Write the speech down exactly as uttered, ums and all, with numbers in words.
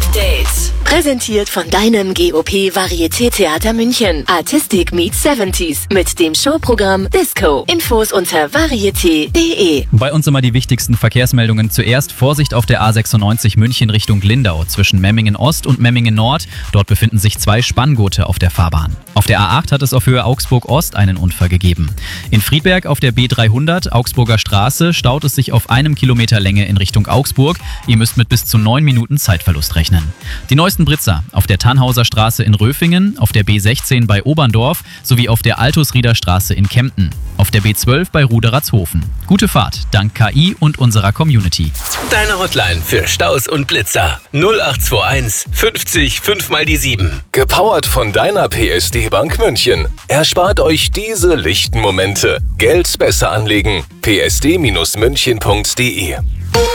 Update. Präsentiert von deinem G O P Varieté-Theater München. Artistic meets seventies mit dem Showprogramm Disco. Infos unter varieté punkt de. Bei uns immer die wichtigsten Verkehrsmeldungen. Zuerst Vorsicht auf der A sechsundneunzig München Richtung Lindau zwischen Memmingen Ost und Memmingen Nord. Dort befinden sich zwei Spanngurte auf der Fahrbahn. Auf der A acht hat es auf Höhe Augsburg Ost einen Unfall gegeben. In Friedberg auf der B dreihundert Augsburger Straße staut es sich auf einem Kilometer Länge in Richtung Augsburg. Ihr müsst mit bis zu neun Minuten Zeitverlust rechnen. Die neuesten Britzer auf der Tannhauser Straße in Röfingen, auf der B sechzehn bei Oberndorf sowie auf der Altusrieder Straße in Kempten. Auf der B zwölf bei Ruderatzhofen. Gute Fahrt, dank K I und unserer Community. Deine Hotline für Staus und Blitzer. null acht zwei eins fünfzig fünf mal die sieben. Gepowert von deiner P S D Bank München. Erspart euch diese lichten Momente. Geld besser anlegen. p s d Bindestrich münchen punkt de